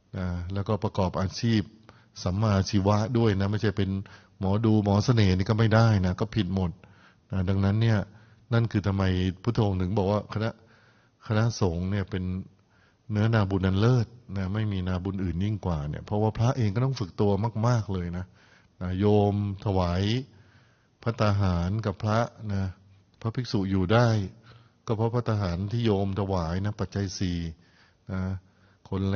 นะแล้วก็ประกอบอาชีพสัมมาชีวะด้วยนะไม่ใช่เป็นหมอดูหมอเสน่ห์นี่ก็ไม่ได้นะก็ผิดหมดนะดังนั้นเนี่ยนั่นคือทำไมพุทโธถึงบอกว่าคณะสงฆ์เนี่ยเป็นเนื้อนาบุญนันเลิศนะไม่มีนาบุญอื่นยิ่งกว่าเนี่ยเพราะว่าพระเองก็ต้องฝึกตัวมากๆเลยนะโยมถวายพระตาหารกับพระนะพระภิกษุอยู่ได้ก็เพราะพระตาหารที่โยมถวายนะปัจจัยสี่นะคน